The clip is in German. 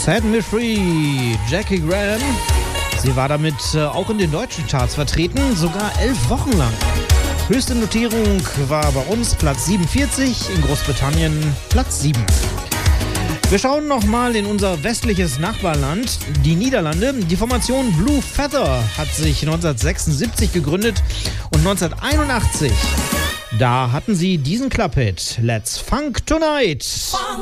Set Me Free, Jackie Graham. Sie war damit auch in den deutschen Charts vertreten, sogar 11 Wochen lang. Höchste Notierung war bei uns Platz 47, in Großbritannien Platz 7. Wir schauen nochmal in unser westliches Nachbarland, die Niederlande. Die Formation Blue Feather hat sich 1976 gegründet und 1981, da hatten sie diesen Clubhit, Let's Funk Tonight.